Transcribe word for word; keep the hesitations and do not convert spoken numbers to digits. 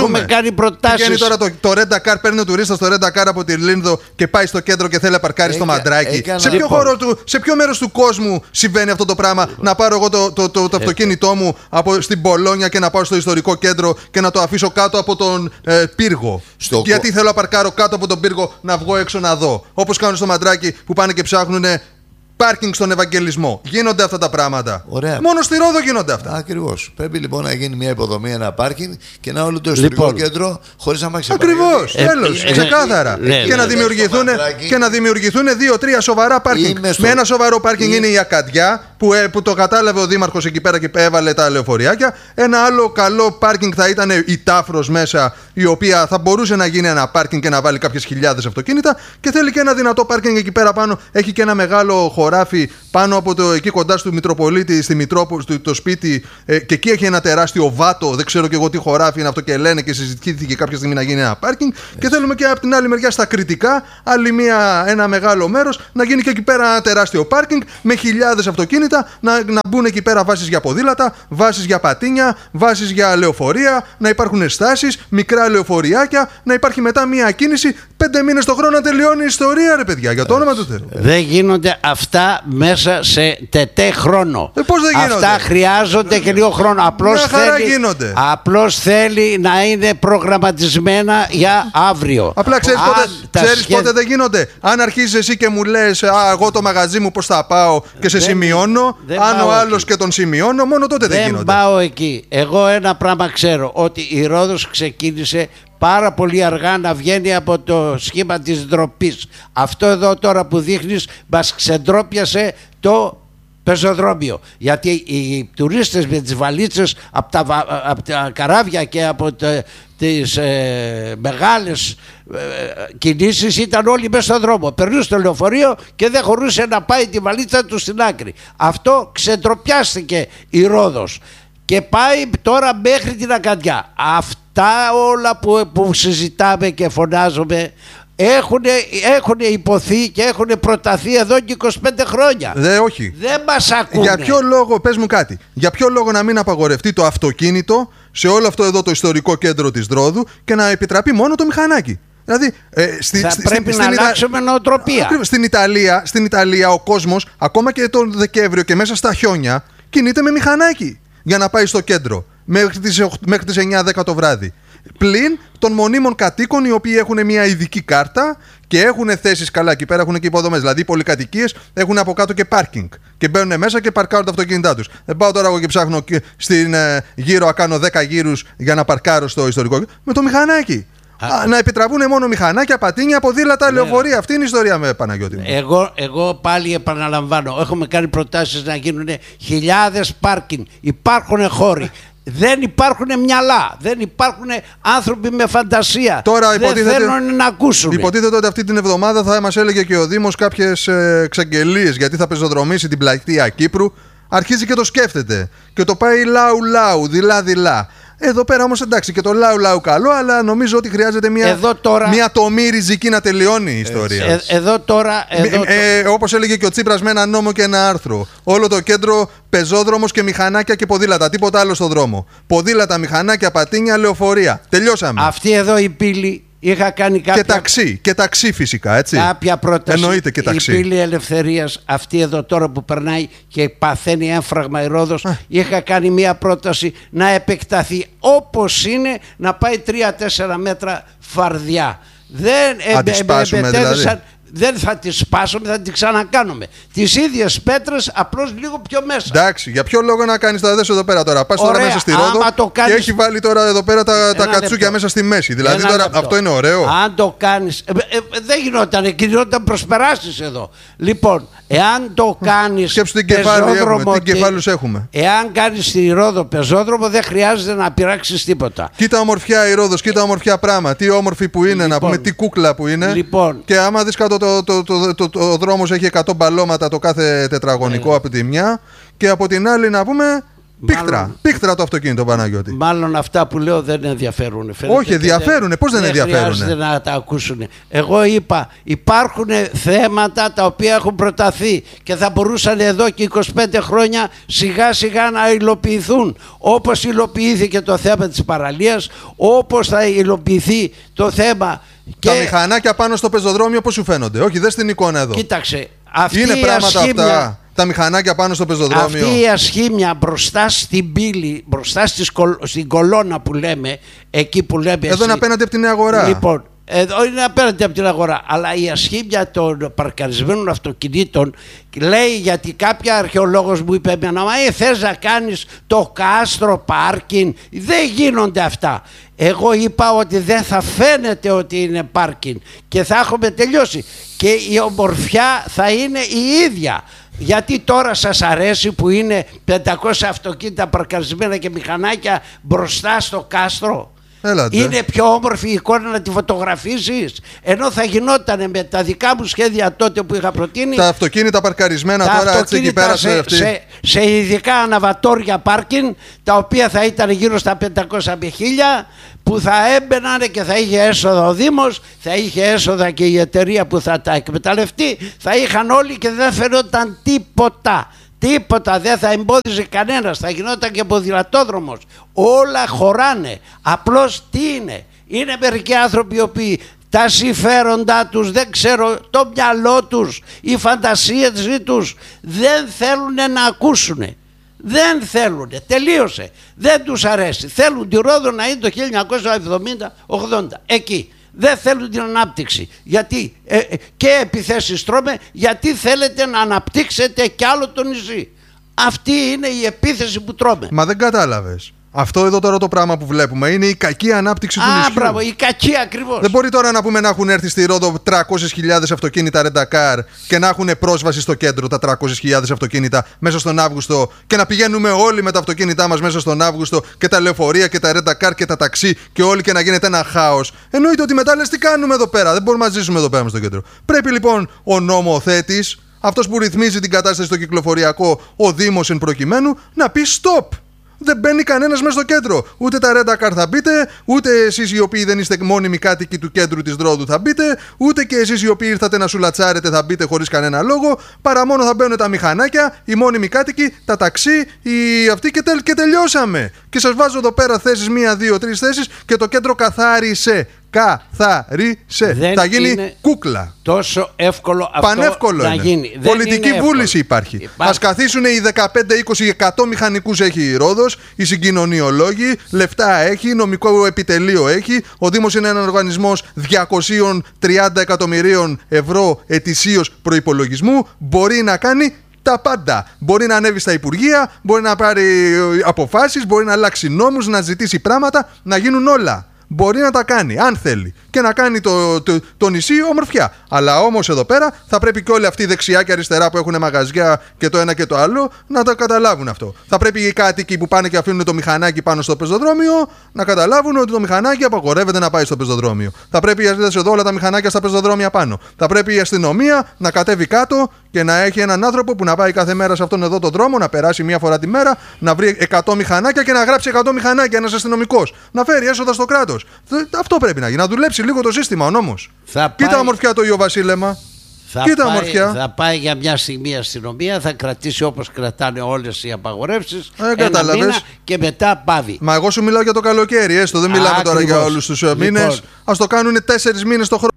έχουμε κάνει προτάσεις. Βγαίνει τώρα το, το Rent-A-Car, παίρνει ο τουρίστας το Rent-A-Car από τη Λίνδο και πάει στο κέντρο και θέλει να παρκάρει Έκα, στο Μαντράκι. Έκανα, σε, ποιο λοιπόν. χώρο του, σε ποιο μέρος του κόσμου συμβαίνει αυτό το πράγμα? Να πάρω εγώ το, το, το, το αυτοκίνητό μου από, στην Μπολόνια και να πάω στο ιστορικό κέντρο και να το αφήσω κάτω από τον ε, πύργο. Στο Γιατί κο... θέλω να παρκάρω κάτω από τον πύργο να βγω έξω να δω. Όπως κάνουν στο Μαντράκι που πάνε και ψάχνουν πάρκινγκ στον Ευαγγελισμό. Γίνονται αυτά τα πράγματα. Ωραία. Μόνο στη Ρόδο γίνονται αυτά. Ακριβώς. Πρέπει λοιπόν να γίνει μια υποδομή, ένα πάρκινγκ και να όλο το ιστορικό λοιπόν. κέντρο χωρίς να μάξει. Ακριβώς. Ε, Τέλος. Ε, ξεκάθαρα. Ε, ε, και, ε, να δημιουργηθούν, και να δημιουργηθούν δύο-τρία σοβαρά πάρκινγκ. Στο... Με ένα σοβαρό πάρκινγκ είναι η Ακαντιά που, ε, που το κατάλαβε ο Δήμαρχος εκεί πέρα και έβαλε τα λεωφοριάκια. Ένα άλλο καλό πάρκινγκ θα ήταν η Τάφρος μέσα, η οποία θα μπορούσε να γίνει ένα πάρκινγκ και να βάλει κάποιες χιλιάδες αυτοκίνητα. Και θέλει και ένα δυνατό πάρκινγκ εκεί πέρα πάνω. Έχει και ένα μεγάλο χωράφι πάνω από το εκεί κοντά στο Μητροπολίτη, στη Μητρόπολη, το, το σπίτι, ε, και εκεί έχει ένα τεράστιο βάτο. Δεν ξέρω και εγώ τι χωράφι είναι αυτό και λένε και συζητήθηκε κάποια στιγμή να γίνει ένα πάρκινγκ. Έτσι. Και θέλουμε και από την άλλη μεριά στα Κρητικά, άλλη μια, ένα μεγάλο μέρος, να γίνει και εκεί πέρα ένα τεράστιο πάρκινγκ με χιλιάδες αυτοκίνητα, να, να μπουν εκεί πέρα βάσεις για ποδήλατα, βάσεις για πατίνια, βάσεις για λεωφορεία, να υπάρχουν στάσεις, μικρά λεωφοριάκια, να υπάρχει μετά μια κίνηση. Πέντε μήνες το χρόνο να τελειώνει η ιστορία, ρε παιδιά, για το όνομα του Θεού. Δεν γίνονται αυτά μέσα σε τετέ χρόνο. Ε, πώς δεν γίνονται? Αυτά χρειάζονται και λίγο χρόνο. Απλώς θέλει, απλώς θέλει να είναι προγραμματισμένα για αύριο. Απλά ξέρεις, πότε, ξέρεις σχέδ... πότε δεν γίνονται. Αν αρχίσεις εσύ και μου λες, α, εγώ το μαγαζί μου πώς θα πάω και σε δεν, σημειώνω, δεν αν ο άλλος εκεί. Και τον σημειώνω, μόνο τότε δεν, δεν γίνονται. Δεν πάω εκεί. Εγώ ένα πράγμα ξέρω, ότι η Ρόδος ξεκίνησε πάρα πολύ αργά να βγαίνει από το σχήμα της ντροπής. Αυτό εδώ τώρα που δείχνεις μας ξεντρόπιασε το πεζοδρόμιο. Γιατί οι τουρίστες με τις βαλίτσες από τα, από τα καράβια και από τα, τις ε, μεγάλες ε, κινήσεις ήταν όλοι μέσα στον δρόμο. Περνούσε στο λεωφορείο και δεν χωρούσε να πάει τη βαλίτσα του στην άκρη. Αυτό ξεντροπιάστηκε η Ρόδος και πάει τώρα μέχρι την Ακαντιά. Αυτά όλα που, που συζητάμε και φωνάζουμε έχουν υποθεί και έχουν προταθεί εδώ και είκοσι πέντε χρόνια. Δε, όχι. Δεν μας ακούνε. Για ποιο λόγο, πες μου κάτι, για ποιο λόγο να μην απαγορευτεί το αυτοκίνητο σε όλο αυτό εδώ το ιστορικό κέντρο της Ρόδου και να επιτραπεί μόνο το μηχανάκι? Δηλαδή, ε, στη, θα στη, πρέπει στην, να στην αλλάξουμε Ιτα... νοοτροπία. Στην Ιταλία, στην Ιταλία ο κόσμος ακόμα και τον Δεκέμβριο και μέσα στα χιόνια κινείται με μηχανάκι για να πάει στο κέντρο μέχρι τις, μέχρι τις εννιά δέκα το βράδυ. Πλην των μονίμων κατοίκων οι οποίοι έχουν μια ειδική κάρτα και έχουν θέσεις καλά εκεί πέρα, έχουν και υποδομές. Δηλαδή οι πολυκατοικίες έχουν από κάτω και πάρκινγκ και μπαίνουν μέσα και παρκάρουν τα αυτοκίνητά τους. Δεν πάω τώρα εγώ και ψάχνω στην ε, γύρω να κάνω δέκα γύρους για να παρκάρω στο ιστορικό. Με το μηχανάκι. Α, να επιτραπούν μόνο μηχανάκια, πατίνια, ποδήλατα, ναι. λεωφορεία. Αυτή είναι η ιστορία με Παναγιώτη. Εγώ, εγώ πάλι επαναλαμβάνω. Έχουμε κάνει προτάσεις να γίνουν χιλιάδες πάρκινγκ. Υπάρχουν χώροι. Δεν υπάρχουν μυαλά, δεν υπάρχουν άνθρωποι με φαντασία. Τώρα, δεν θέλουν να ακούσουν. Υποτίθεται ότι αυτή την εβδομάδα θα μας έλεγε και ο Δήμος κάποιες ε, εξαγγελίες γιατί θα πεζοδρομήσει την πλατεία Κύπρου. Αρχίζει και το σκέφτεται και το πάει λαου-λαου, δειλά-δειλά. Εδώ πέρα όμως εντάξει και το λαου-λαου καλό, αλλά νομίζω ότι χρειάζεται μια, τώρα... μια τομή ριζική να τελειώνει η ιστορία. Ε, εδώ τώρα... Εδώ ε, ε, όπως έλεγε και ο Τσίπρας με ένα νόμο και ένα άρθρο. Όλο το κέντρο πεζόδρομος και μηχανάκια και ποδήλατα. Τίποτα άλλο στον δρόμο. Ποδήλατα, μηχανάκια, πατίνια, λεωφορεία. Τελειώσαμε. Αυτή εδώ η πύλη... Είχα κάνει κάποια... Και ταξί, και ταξί φυσικά, έτσι. Κάποια πρόταση. Εννοείται και ταξί. Η πύλη Ελευθερίας, αυτή εδώ τώρα που περνάει και παθαίνει έμφραγμα η Ρόδος, είχα κάνει μια πρόταση να επεκταθεί όπως είναι, να πάει τρία τέσσερα μέτρα φαρδιά. Δεν εμπετέδεσαν. Δηλαδή. Δεν θα τις σπάσουμε, θα τις ξανακάνουμε. Τις ίδιες πέτρες, απλώς λίγο πιο μέσα. Εντάξει, για ποιο λόγο να κάνεις τα δέσω εδώ πέρα τώρα? Πας τώρα μέσα στη Ρόδο κάνεις... και έχει βάλει τώρα εδώ πέρα τα, τα κατσούκια λεπτό. Μέσα στη μέση. Δηλαδή ένα τώρα λεπτό. Αυτό είναι ωραίο. Αν το κάνεις. Ε, ε, ε, δεν γινόταν, γινόταν προσπεράσεις εδώ. Λοιπόν, εάν το κάνεις. Σκέψου την κεφάλου, τι κεφάλους έχουμε. Εάν κάνεις τη Ρόδο πεζόδρομο, δεν χρειάζεται να πειράξεις τίποτα. Κοίτα ομορφιά η Ρόδος, κοίτα ομορφιά πράγμα. Τι όμορφη που είναι, λοιπόν, να πούμε, τι κούκλα που είναι. Λοιπόν. Και άμα δεις κάτω το, το, το, το, το, ο δρόμος έχει εκατό μπαλώματα το κάθε τετραγωνικό ε. από τη μια και από την άλλη να πούμε Πίχτρα, μάλλον, πίχτρα το αυτοκίνητο, Παναγιώτη. Μάλλον αυτά που λέω δεν ενδιαφέρουν. Όχι, ενδιαφέρουν. Πώς δεν, δεν ενδιαφέρουν. Δεν χρειάζεται να τα ακούσουν. Εγώ είπα, υπάρχουν θέματα τα οποία έχουν προταθεί και θα μπορούσαν εδώ και είκοσι πέντε χρόνια σιγά σιγά να υλοποιηθούν. Όπως υλοποιήθηκε το θέμα της παραλίας, όπως θα υλοποιηθεί το θέμα. Και... Τα μηχανάκια πάνω στο πεζοδρόμιο πώς σου φαίνονται? Όχι, δες την εικόνα εδώ. Κοίταξε. Αυτή είναι πράγματα ασχήμια, αυτά, τα μηχανάκια πάνω στο πεζοδρόμιο. Αυτή η ασχήμια μπροστά στην πύλη, μπροστά στις, στην κολόνα που λέμε, εκεί που λέμε. Εδώ εσύ, είναι απέναντι από την Νέα Αγορά. Λοιπόν, εδώ είναι απέναντι από την αγορά. Αλλά η ασχήμια των παρκαρισμένων αυτοκινήτων λέει, γιατί κάποια αρχαιολόγος μου είπε εμένα, μα ε, θες να κάνεις το κάστρο πάρκινγκ? Δεν γίνονται αυτά. Εγώ είπα ότι δεν θα φαίνεται ότι είναι πάρκινγκ και θα έχουμε τελειώσει και η ομορφιά θα είναι η ίδια. Γιατί τώρα σας αρέσει που είναι πεντακόσια αυτοκίνητα παρκαρισμένα και μηχανάκια μπροστά στο κάστρο? Έλατε. Είναι πιο όμορφη η εικόνα να τη φωτογραφίσεις? Ενώ θα γινόταν με τα δικά μου σχέδια τότε που είχα προτείνει. Τα αυτοκίνητα παρκαρισμένα τα τώρα έτσι εκεί πέρα σε, σε, σε ειδικά αναβατόρια πάρκινγκ, τα οποία θα ήταν γύρω στα πεντακόσια με χίλια, που θα έμπαιναν και θα είχε έσοδα ο Δήμος, θα είχε έσοδα και η εταιρεία που θα τα εκμεταλλευτεί, θα είχαν όλοι και δεν φαινόταν τίποτα. Τίποτα, δεν θα εμπόδιζε κανένας, θα γινόταν και ποδηλατόδρομος. Όλα χωράνε. Απλώς τι είναι? Είναι μερικοί άνθρωποι οι οποίοι τα συμφέροντά τους, δεν ξέρω, το μυαλό τους, η φαντασία τους δεν θέλουν να ακούσουν. Δεν θέλουν, τελείωσε. Δεν τους αρέσει. Θέλουν τη Ρόδο να είναι το χίλια εννιακόσια εβδομήντα ογδόντα. Εκεί. Δεν θέλουν την ανάπτυξη. Γιατί ε, και επιθέσεις τρώμε, γιατί θέλετε να αναπτύξετε κι άλλο το νησί. Αυτή είναι η επίθεση που τρώμε. Μα δεν κατάλαβες. Αυτό εδώ τώρα το πράγμα που βλέπουμε είναι η κακή ανάπτυξη του Α, νησιού. Μπράβο, η κακή ακριβώς. Δεν μπορεί τώρα να πούμε να έχουν έρθει στη Ρόδο τριακόσιες χιλιάδες αυτοκίνητα ρεντακάρ και να έχουν πρόσβαση στο κέντρο τα τριακόσιες χιλιάδες αυτοκίνητα μέσα στον Αύγουστο και να πηγαίνουμε όλοι με τα αυτοκίνητά μας μέσα στον Αύγουστο και τα λεωφορεία και τα ρεντακάρ και τα ταξί και όλοι και να γίνεται ένα χάος. Εννοείται ότι μετά λες τι κάνουμε εδώ πέρα. Δεν μπορούμε να ζήσουμε εδώ πέρα μες στο κέντρο. Πρέπει λοιπόν ο νομοθέτης, αυτός που ρυθμίζει την κατάσταση στο κυκλοφοριακό, ο Δήμος εν προκειμένου, να πει stop. Δεν μπαίνει κανένας μέσα στο κέντρο. Ούτε τα ρέντακαρ θα μπείτε, ούτε εσείς οι οποίοι δεν είστε μόνιμοι κάτοικοι του κέντρου της Ρόδου θα μπείτε, ούτε και εσείς οι οποίοι ήρθατε να σουλατσάρετε θα μπείτε χωρίς κανένα λόγο. Παρά μόνο θα μπαίνουν τα μηχανάκια, οι μόνιμοι κάτοικοι, τα ταξί, οι αυτοί και, τελ, και τελειώσαμε. Και σας βάζω εδώ πέρα θέσεις, μία, δύο, τρεις θέσεις και το κέντρο καθάρισε. Καθάρισε. Δεν θα γίνει κούκλα. Τόσο εύκολο αυτό. Πανεύκολο να είναι. γίνει. Πολιτική είναι βούληση υπάρχει. Υπάρχει. Ας καθίσουν οι δεκαπέντε είκοσι εκατό μηχανικούς έχει η Ρόδος, οι συγκοινωνιολόγοι, λεφτά έχει, νομικό επιτελείο έχει. Ο Δήμος είναι ένας οργανισμός διακόσια τριάντα εκατομμυρίων ευρώ ετησίως προϋπολογισμού. Μπορεί να κάνει τα πάντα. Μπορεί να ανέβει στα Υπουργεία, μπορεί να πάρει αποφάσεις, μπορεί να αλλάξει νόμους, να ζητήσει πράγματα, να γίνουν όλα. Μπορεί να τα κάνει, αν θέλει. Και να κάνει το, το, το νησί ομορφιά. Αλλά όμως εδώ πέρα θα πρέπει και όλοι αυτοί οι δεξιά και αριστερά που έχουν μαγαζιά και το ένα και το άλλο να τα καταλάβουν αυτό. Θα πρέπει οι κάτοικοι που πάνε και αφήνουν το μηχανάκι πάνω στο πεζοδρόμιο να καταλάβουν ότι το μηχανάκι απαγορεύεται να πάει στο πεζοδρόμιο. Θα πρέπει εδώ όλα τα μηχανάκια στα πεζοδρόμια πάνω. Θα πρέπει η αστυνομία να κατέβει κάτω και να έχει έναν άνθρωπο που να πάει κάθε μέρα σε αυτόν εδώ τον δρόμο, να περάσει μία φορά τη μέρα, να βρει εκατό μηχανάκια και να γράψει εκατό μηχανάκια ένας αστυνομικός. Να φέρει έσοδα στο κράτος. Αυτό πρέπει να γίνει. Να δουλέψει λίγο το σύστημα ο νόμος. Θα Κοίτα πάει... ομορφιά το Ιωβασίλεμα. Θα Κοίτα πάει, ομορφιά. Θα πάει για μια στιγμή η αστυνομία, θα κρατήσει όπως κρατάνε όλες οι απαγορεύσεις. Ε, ένα μήνα και μετά πάβει. Μα εγώ σου μιλάω για το καλοκαίρι, έστω. Δεν μιλάμε Α, τώρα ακριβώς. για όλους τους μήνες. Λοιπόν. Ας το κάνουν τέσσερις μήνες το χρόνο.